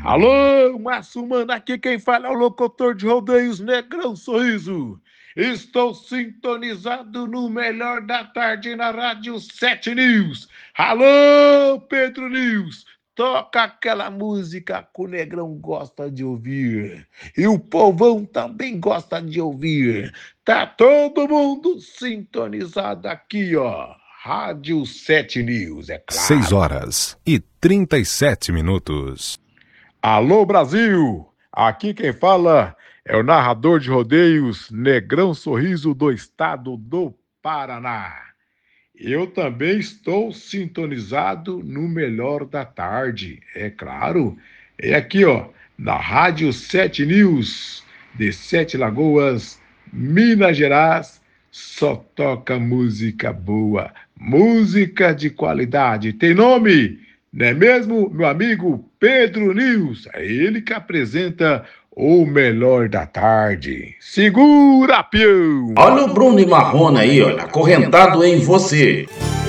Alô, Massumana, aqui quem fala é o locutor de rodeios Negrão Sorriso. Estou sintonizado no melhor da tarde na Rádio 7 News. Alô, Pedro News, toca aquela música que o Negrão gosta de ouvir. E o povão também gosta de ouvir. Tá todo mundo sintonizado aqui, ó. Rádio 7 News, é Seis claro. horas e 37 minutos. Alô, Brasil! Aqui quem fala é o narrador de rodeios Negrão Sorriso do estado do Paraná. Eu também estou sintonizado no melhor da tarde, é claro. É aqui, ó, na Rádio 7 News, de Sete Lagoas, Minas Gerais. Só toca música boa, música de qualidade. Tem nome, não é mesmo, meu amigo Pedro News? É ele que apresenta o melhor da tarde. Segura, peão! Olha o Bruno e Marrone aí, olha, acorrentado em você.